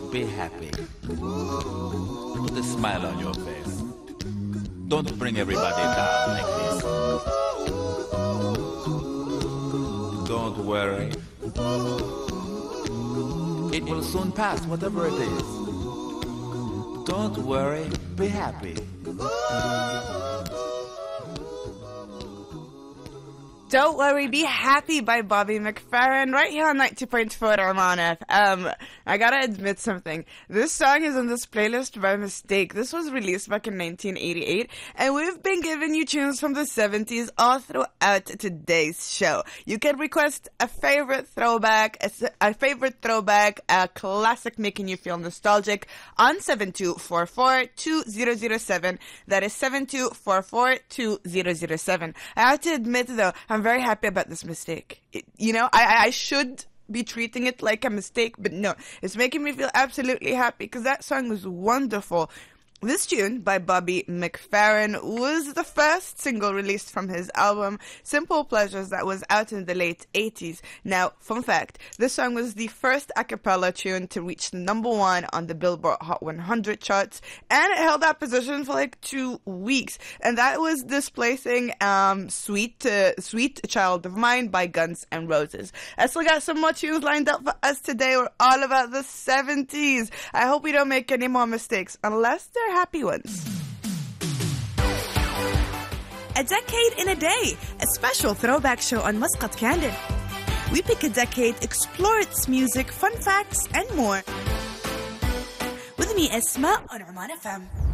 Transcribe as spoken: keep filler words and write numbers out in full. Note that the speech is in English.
be happy. Put a smile on your face. Don't bring everybody down like this. Don't worry. It will soon pass, whatever it is. Don't worry, be happy. Don't Worry, Be Happy by Bobby McFerrin right here on ninety point four Arman F M. I gotta admit something. This song is on this playlist by mistake. This was released back in nineteen eighty-eight, and we've been giving you tunes from the seventies all throughout today's show. You can request a favorite throwback, a, a favorite throwback, a classic making you feel nostalgic on seven two four four two zero zero seven. That is seven two four four two zero zero seven. I have to admit though, I'm very happy about this mistake. It, you know, I, I should be treating it like a mistake, but no, it's making me feel absolutely happy because that song was wonderful. This tune by Bobby McFerrin was the first single released from his album Simple Pleasures that was out in the late eighties. Now, fun fact, this song was the first a cappella tune to reach the number one on the Billboard Hot one hundred charts, and it held that position for like two weeks. And that was displacing um, Sweet uh, Sweet Child of Mine by Guns N' Roses. I still got some more tunes lined up for us today. We're all about the seventies. I hope we don't make any more mistakes, unless they're happy ones. A Decade in a Day, a special throwback show on Muscat Candid. We pick a decade, explore its music, fun facts, and more. With me, Esma, on Arman F M.